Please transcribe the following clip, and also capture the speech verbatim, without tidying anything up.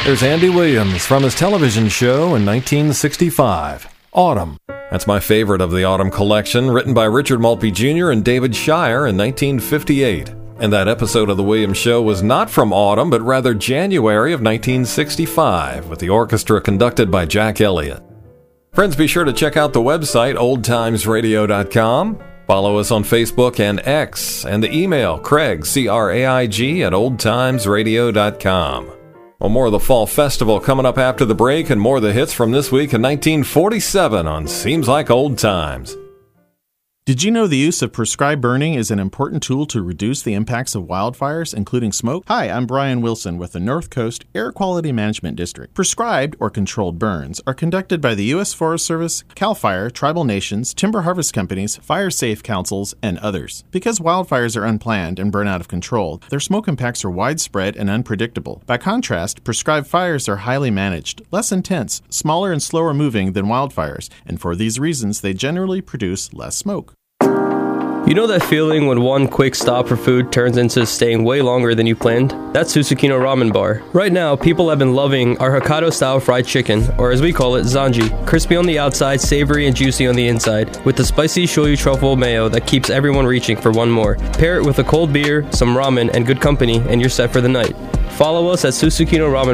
There's Andy Williams from his television show in nineteen sixty-five, Autumn. That's my favorite of the Autumn collection, written by Richard Maltby Junior and David Shire in nineteen fifty-eight. And that episode of The Williams Show was not from autumn, but rather January of nineteen sixty-five, with the orchestra conducted by Jack Elliott. Friends, be sure to check out the website, old times radio dot com. Follow us on Facebook and X, and the email, Craig, C R A I G, at old times radio dot com. Well, more of the Fall Festival coming up after the break, and more of the hits from this week in nineteen forty-seven on Seems Like Old Times. Did you know the use of prescribed burning is an important tool to reduce the impacts of wildfires, including smoke? Hi, I'm Brian Wilson with the North Coast Air Quality Management District. Prescribed or controlled burns are conducted by the U S Forest Service, CAL FIRE, tribal nations, timber harvest companies, fire safe councils, and others. Because wildfires are unplanned and burn out of control, their smoke impacts are widespread and unpredictable. By contrast, prescribed fires are highly managed, less intense, smaller and slower moving than wildfires, and for these reasons, they generally produce less smoke. You know that feeling when one quick stop for food turns into staying way longer than you planned? That's Susukino Ramen Bar. Right now, people have been loving our Hokkaido-style fried chicken, or as we call it, zanji. Crispy on the outside, savory and juicy on the inside, with the spicy shoyu truffle mayo that keeps everyone reaching for one more. Pair it with a cold beer, some ramen, and good company, and you're set for the night. Follow us at Susukino Ramen